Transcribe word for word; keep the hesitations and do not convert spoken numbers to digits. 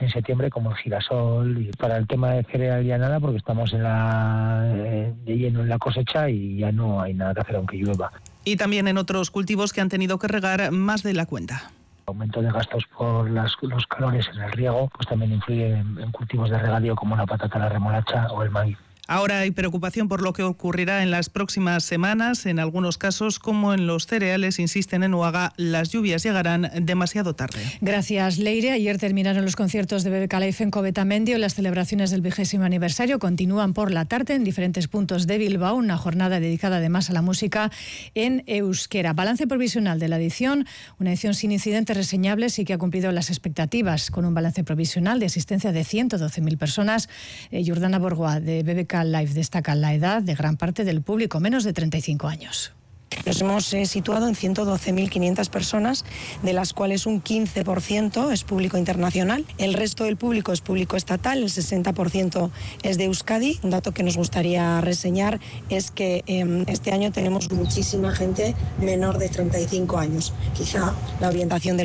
en septiembre, como el girasol. Y para el tema de cereal ya nada, porque estamos en la, eh, de lleno en la cosecha y ya no hay nada que hacer aunque llueva. Y también en otros cultivos que han tenido que regar más de la cuenta. Aumento de gastos por las, los calores en el riego, pues también influye en, en cultivos de regadío como la patata, la remolacha o el maíz. Ahora hay preocupación por lo que ocurrirá en las próximas semanas. En algunos casos, como en los cereales, insisten en U A G A, las lluvias llegarán demasiado tarde. Gracias, Leire. Ayer terminaron los conciertos de B B K Live en Coveta-Mendio. Las celebraciones del vigésimo aniversario continúan por la tarde en diferentes puntos de Bilbao. Una jornada dedicada además a la música en euskera. Balance provisional de la edición. Una edición sin incidentes reseñables y que ha cumplido las expectativas, con un balance provisional de asistencia de ciento doce mil personas. Eh, Jordana Borgoa, de B B K Live, destaca la edad de gran parte del público, menos de treinta y cinco años. Nos hemos eh, situado en ciento doce mil quinientas personas, de las cuales un quince por ciento es público internacional. El resto del público es público estatal, el sesenta por ciento es de Euskadi. Un dato que nos gustaría reseñar es que eh, este año tenemos muchísima gente menor de treinta y cinco años. Quizá la orientación del